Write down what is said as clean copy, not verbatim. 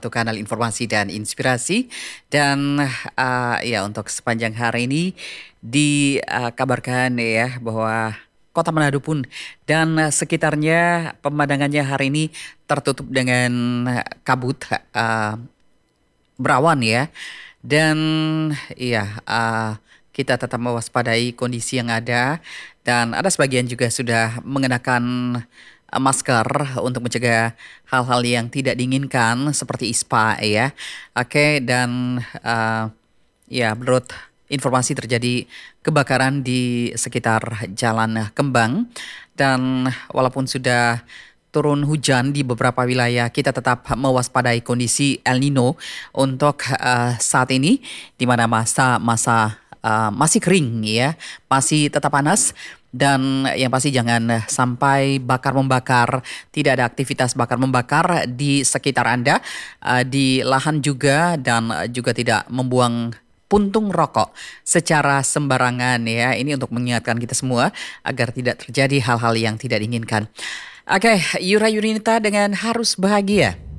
satu kanal informasi dan inspirasi. Dan ya untuk sepanjang hari ini dikabarkan ya bahwa Kota Manado pun dan sekitarnya pemandangannya hari ini tertutup dengan kabut berawan ya. Dan iya kita tetap mewaspadai kondisi yang ada dan ada sebagian juga sudah mengenakan masker untuk mencegah hal-hal yang tidak diinginkan seperti ispa ya. Oke dan ya menurut informasi terjadi kebakaran di sekitar Jalan Kembang dan walaupun sudah turun hujan di beberapa wilayah, kita tetap mewaspadai kondisi El Nino untuk saat ini, di mana masa masih kering ya, masih tetap panas. Dan yang pasti jangan sampai bakar membakar, tidak ada aktivitas bakar membakar di sekitar Anda, di lahan juga dan juga tidak membuang puntung rokok secara sembarangan ya. Ini untuk mengingatkan kita semua agar tidak terjadi hal-hal yang tidak diinginkan. Oke, Yura Yunita dengan Harus Bahagia.